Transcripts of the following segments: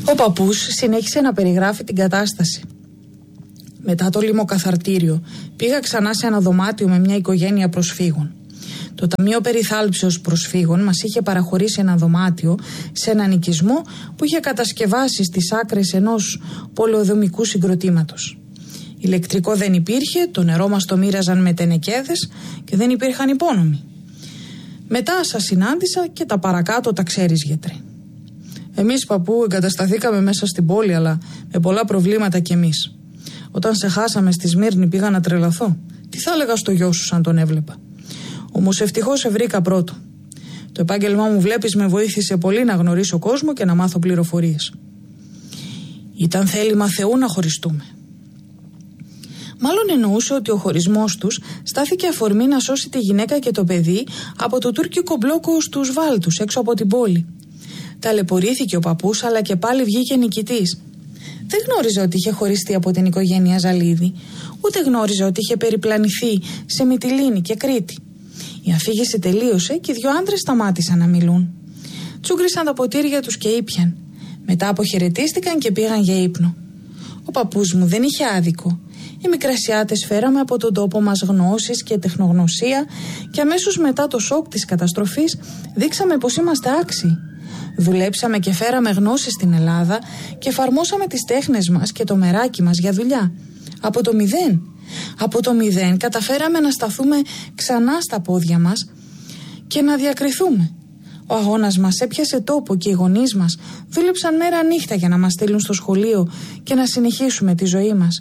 Ο παππούς συνέχισε να περιγράφει την κατάσταση. Μετά το λιμοκαθαρτήριο πήγα ξανά σε ένα δωμάτιο με μια οικογένεια προσφύγων. Το Ταμείο Περιθάλψεως Προσφύγων μας είχε παραχωρήσει ένα δωμάτιο σε έναν οικισμό που είχε κατασκευάσει στις άκρες ενός πολεοδομικού συγκροτήματος. Ηλεκτρικό δεν υπήρχε, το νερό μας το μοίραζαν με τενεκέδες και δεν υπήρχαν υπόνομοι. Μετά σας συνάντησα και τα παρακάτω τα ξέρεις, γιατρέ. Εμείς, παππού, εγκατασταθήκαμε μέσα στην πόλη, αλλά με πολλά προβλήματα κι εμείς. Όταν σε χάσαμε στη Σμύρνη πήγα να τρελαθώ. Τι θα έλεγα στο γιο σου αν τον έβλεπα. Όμως ευτυχώς σε βρήκα πρώτο. Το επάγγελμά μου, βλέπεις, με βοήθησε πολύ να γνωρίσω κόσμο και να μάθω πληροφορίες. Ήταν θέλημα Θεού να χωριστούμε. Μάλλον εννοούσε ότι ο χωρισμός τους στάθηκε αφορμή να σώσει τη γυναίκα και το παιδί από το τουρκικό μπλόκο στους Βάλτους έξω από την πόλη. Ταλαιπωρήθηκε ο παππούς, αλλά και πάλι βγήκε νικητής. Δεν γνώριζε ότι είχε χωριστεί από την οικογένεια Ζαλίδη, ούτε γνώριζε ότι είχε περιπλανηθεί σε Μυτιλήνη και Κρήτη. Η αφήγηση τελείωσε και οι δυο άντρες σταμάτησαν να μιλούν. Τσούγκρισαν τα ποτήρια τους και ήπιαν. Μετά αποχαιρετίστηκαν και πήγαν για ύπνο. Ο παππούς μου δεν είχε άδικο. Οι Μικρασιάτες φέραμε από τον τόπο μας γνώσεις και τεχνογνωσία και αμέσως μετά το σοκ της καταστροφής δείξαμε πως είμαστε άξιοι. Δουλέψαμε και φέραμε γνώσεις στην Ελλάδα και εφαρμόσαμε τις τέχνες μας και το μεράκι μας για δουλειά. Από το μηδέν. Από το μηδέν καταφέραμε να σταθούμε ξανά στα πόδια μας και να διακριθούμε. Ο αγώνας μας έπιασε τόπο και οι γονείς μας δούλεψαν μέρα νύχτα για να μας στείλουν στο σχολείο και να συνεχίσουμε τη ζωή μας.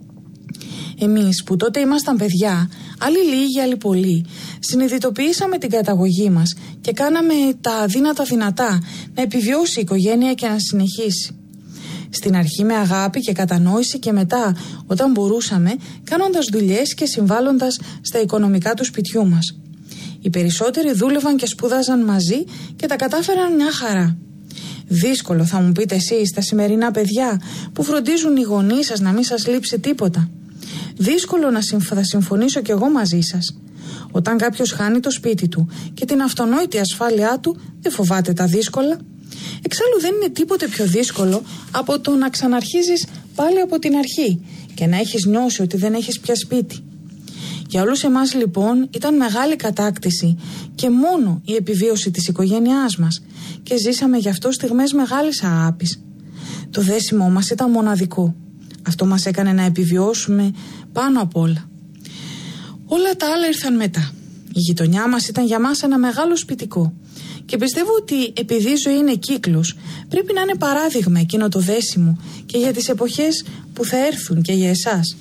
Εμείς που τότε ήμασταν παιδιά, άλλοι λίγοι, άλλοι πολλοί, συνειδητοποιήσαμε την καταγωγή μας και κάναμε τα αδύνατα δυνατά να επιβιώσει η οικογένεια και να συνεχίσει. Στην αρχή με αγάπη και κατανόηση και μετά, όταν μπορούσαμε, κάνοντας δουλειές και συμβάλλοντας στα οικονομικά του σπιτιού μας. Οι περισσότεροι δούλευαν και σπούδαζαν μαζί και τα κατάφεραν μια χαρά. Δύσκολο, θα μου πείτε εσείς, τα σημερινά παιδιά που φροντίζουν οι γονείς σας να μην σας λείψει τίποτα. Δύσκολο θα συμφωνήσω κι εγώ μαζί σας. Όταν κάποιος χάνει το σπίτι του και την αυτονόητη ασφάλειά του, δεν φοβάται τα δύσκολα. Εξάλλου δεν είναι τίποτε πιο δύσκολο από το να ξαναρχίζεις πάλι από την αρχή και να έχεις νιώσει ότι δεν έχεις πια σπίτι. Για όλους εμάς λοιπόν ήταν μεγάλη κατάκτηση και μόνο η επιβίωση της οικογένειάς μας και ζήσαμε γι' αυτό στιγμές μεγάλης αγάπης. Το δέσιμό μας ήταν μοναδικό. Αυτό μας έκανε να επιβιώσουμε πάνω απ' όλα. Όλα τα άλλα ήρθαν μετά. Η γειτονιά μας ήταν για μας ένα μεγάλο σπιτικό. Και πιστεύω ότι επειδή η ζωή είναι κύκλος, πρέπει να είναι παράδειγμα εκείνο το δέσιμο και για τις εποχές που θα έρθουν και για εσάς.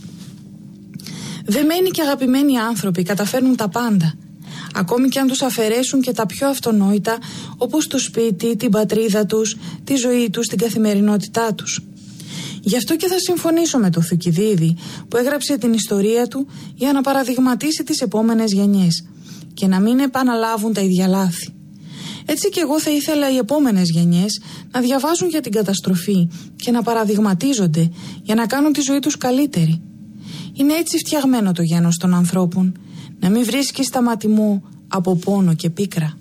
Δεμένοι και αγαπημένοι άνθρωποι καταφέρνουν τα πάντα. Ακόμη και αν τους αφαιρέσουν και τα πιο αυτονόητα, όπως το σπίτι, την πατρίδα τους, τη ζωή τους, την καθημερινότητά τους. Γι' αυτό και θα συμφωνήσω με τον Θουκυδίδη που έγραψε την ιστορία του για να παραδειγματίσει τις επόμενες γενιές και να μην επαναλάβουν τα ίδια λάθη. Έτσι και εγώ θα ήθελα οι επόμενες γενιές να διαβάζουν για την καταστροφή και να παραδειγματίζονται για να κάνουν τη ζωή τους καλύτερη. Είναι έτσι φτιαγμένο το γένος των ανθρώπων, να μην βρίσκει σταματημό από πόνο και πίκρα.